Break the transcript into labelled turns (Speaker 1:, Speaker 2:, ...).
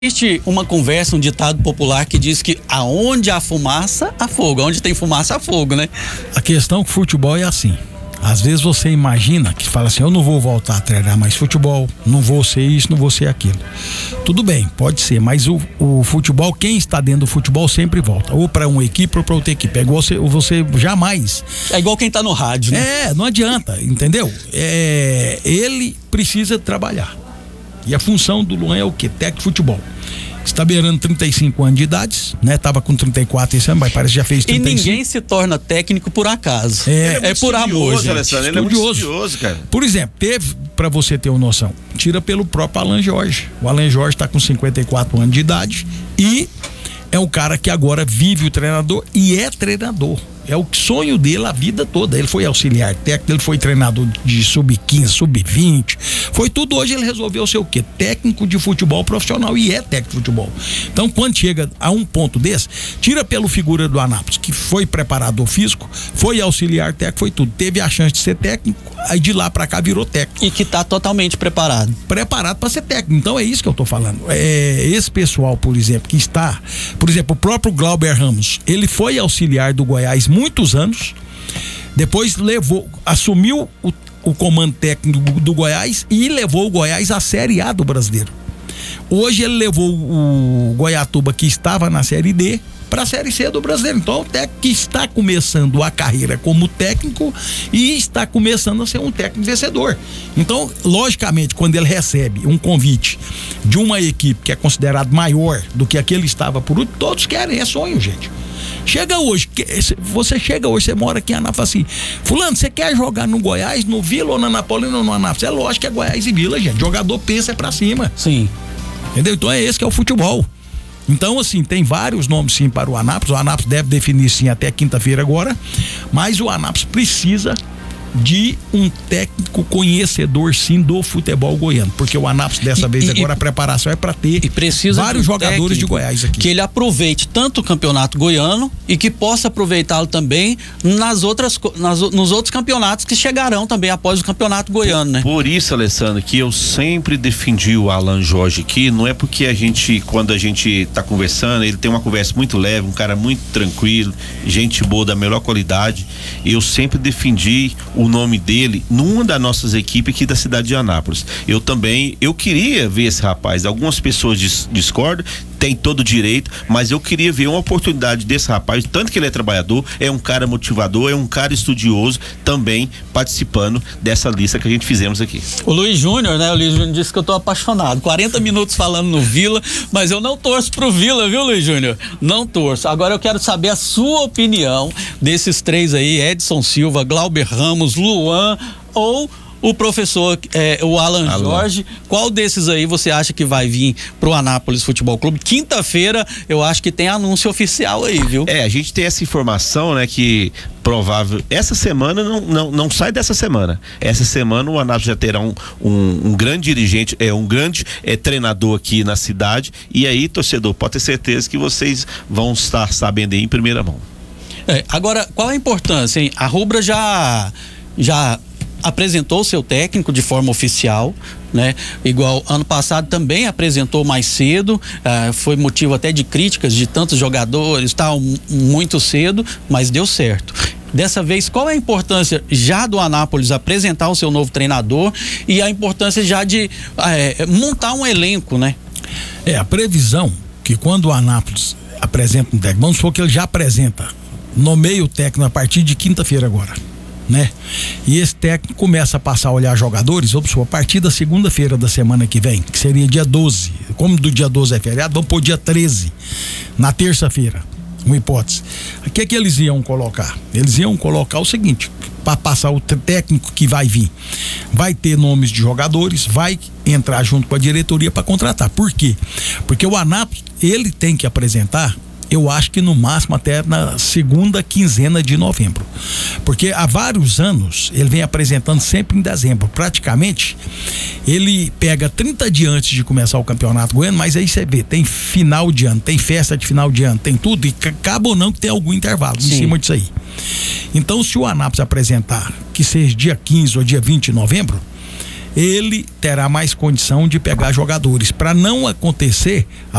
Speaker 1: Existe uma conversa, um ditado popular que diz que aonde há fumaça, há fogo. Onde tem fumaça, há fogo, né?
Speaker 2: A questão com o futebol é assim. Às vezes você imagina que fala assim, eu não vou voltar a treinar mais futebol, não vou ser isso, não vou ser aquilo. Tudo bem, pode ser, mas o futebol, quem está dentro do futebol sempre volta, ou para uma equipe ou para outra equipe. É igual você jamais.
Speaker 1: É igual quem tá no rádio, né?
Speaker 2: Não adianta, entendeu? Ele precisa trabalhar. E a função do Luan é o quê? Técnico de futebol. Está beirando 35 anos de idade, né? Tava com 34 esse ano, mas parece que já fez 35.
Speaker 1: E ninguém se torna técnico por acaso.
Speaker 2: É
Speaker 1: por amor, gente.
Speaker 3: Alessandro, ele é muito estudioso, cara.
Speaker 2: Por exemplo, teve, pra você ter uma noção, tira pelo próprio Alan Jorge. O Alan Jorge tá com 54 anos de idade e é um cara que agora vive o treinador e é treinador. É o sonho dele a vida toda. Ele foi auxiliar técnico, ele foi treinador de sub-15, sub-20. Foi tudo. Hoje ele resolveu ser o quê? Técnico de futebol profissional e é técnico de futebol. Então, quando chega a um ponto desse, tira pelo figura do Anápolis, que foi preparador físico, foi auxiliar técnico, foi tudo. Teve a chance de ser técnico, aí de lá pra cá virou técnico.
Speaker 1: E que tá totalmente preparado.
Speaker 2: Preparado pra ser técnico. Então é isso que eu tô falando. Esse pessoal, por exemplo, que está... Por exemplo, o próprio Glauber Ramos, ele foi auxiliar do Goiás muitos anos, depois assumiu o comando técnico do Goiás e levou o Goiás à Série A do Brasileiro. Hoje ele levou o Goiatuba, que estava na Série D, para a Série C do Brasileiro. Então é um técnico que está começando a carreira como técnico e está começando a ser um técnico vencedor. Então, logicamente, quando ele recebe um convite de uma equipe que é considerado maior do que aquele estava por último, todos querem, é sonho, gente. Você mora aqui em Anápolis assim, fulano, você quer jogar no Goiás, no Vila ou na Napolina ou no Anápolis? É lógico que é Goiás e Vila, gente. Jogador pensa pra cima.
Speaker 1: Sim.
Speaker 2: Entendeu? Então é esse que é o futebol. Então, assim, tem vários nomes sim para o Anápolis. O Anápolis deve definir sim até quinta-feira agora, mas o Anápolis precisa de um técnico conhecedor sim do futebol goiano, porque o Anápolis dessa vez agora a preparação é para ter vários jogadores de Goiás aqui.
Speaker 1: Que ele aproveite tanto o campeonato goiano e que possa aproveitá-lo também nos outros campeonatos que chegarão também após o campeonato goiano, né?
Speaker 3: Por isso, Alessandro, que eu sempre defendi o Alan Jorge aqui, não é porque quando a gente tá conversando, ele tem uma conversa muito leve, um cara muito tranquilo, gente boa, da melhor qualidade. Eu sempre defendi o nome dele numa das nossas equipes aqui da cidade de Anápolis. Eu queria ver esse rapaz. Algumas pessoas discordam, tem todo o direito, mas eu queria ver uma oportunidade desse rapaz, tanto que ele é trabalhador, é um cara motivador, é um cara estudioso, também participando dessa lista que a gente fizemos aqui.
Speaker 1: O Luiz Júnior, né? O Luiz Júnior disse que eu tô apaixonado. 40 minutos falando no Vila, mas eu não torço pro Vila, viu, Luiz Júnior? Não torço. Agora eu quero saber a sua opinião desses três aí, Edson Silva, Glauber Ramos, Luan ou o professor, o Alan Jorge. Qual desses aí você acha que vai vir pro Anápolis Futebol Clube? Quinta-feira eu acho que tem anúncio oficial aí, viu?
Speaker 3: A gente tem essa informação, né, que provável, essa semana não sai dessa semana. Essa semana o Anápolis já terá um grande dirigente, um grande treinador aqui na cidade, e aí, torcedor, pode ter certeza que vocês vão estar sabendo aí em primeira mão.
Speaker 1: Agora, qual a importância, hein? A Rubra já apresentou seu técnico de forma oficial, né? Igual ano passado também apresentou mais cedo, foi motivo até de críticas de tantos jogadores, tal, muito cedo, mas deu certo. Dessa vez, qual é a importância já do Anápolis apresentar o seu novo treinador e a importância já de montar um elenco, né?
Speaker 2: A previsão que quando o Anápolis apresenta um técnico, vamos supor que ele já apresenta, nomeia o técnico a partir de quinta-feira agora, né? E esse técnico começa a passar a olhar jogadores, a partir da segunda-feira da semana que vem, que seria dia 12. Como do dia 12 é feriado, vamos pôr dia 13, na terça-feira, uma hipótese. O que é que eles iam colocar? Eles iam colocar o seguinte, para passar o técnico que vai vir, vai ter nomes de jogadores, vai entrar junto com a diretoria para contratar. Por quê? Porque o Anápolis, ele tem que apresentar, eu acho que no máximo até na segunda quinzena de novembro, porque há vários anos ele vem apresentando sempre em dezembro, praticamente ele pega 30 dias antes de começar o campeonato goiano, mas aí você vê, tem final de ano, tem festa de final de ano, tem tudo, e acaba ou não que tem algum intervalo em cima disso aí. Então, se o Anápolis apresentar que seja dia 15 ou dia 20 de novembro, ele terá mais condição de pegar jogadores, para não acontecer